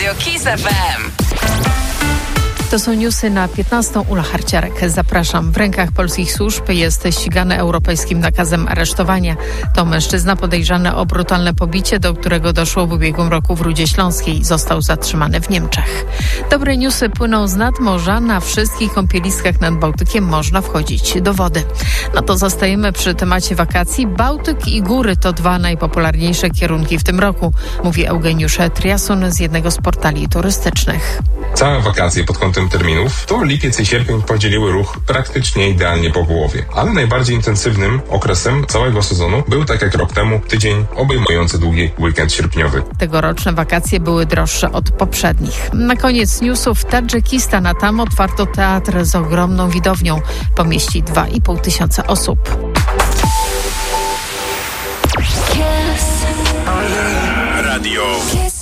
Radio Kiss FM. To są newsy na 15. Ula Harciarek. Zapraszam. W rękach polskich służb jest ścigany europejskim nakazem aresztowania. To mężczyzna podejrzany o brutalne pobicie, do którego doszło w ubiegłym roku w Rudzie Śląskiej. Został zatrzymany w Niemczech. Dobre newsy płyną z nadmorza. Na wszystkich kąpieliskach nad Bałtykiem można wchodzić do wody. No to zostajemy przy temacie wakacji. Bałtyk i góry to dwa najpopularniejsze kierunki w tym roku, mówi Eugeniusz Triasun z jednego z portali turystycznych. Całe wakacje pod kątem terminów to lipiec i sierpień podzieliły ruch praktycznie idealnie po połowie. Ale najbardziej intensywnym okresem całego sezonu był, tak jak rok temu, tydzień obejmujący długi weekend sierpniowy. Tegoroczne wakacje były droższe od poprzednich. Na koniec newsów Tadżykistan, a tam otwarto teatr z ogromną widownią. Pomieści 2,5 tysiąca osób. Radio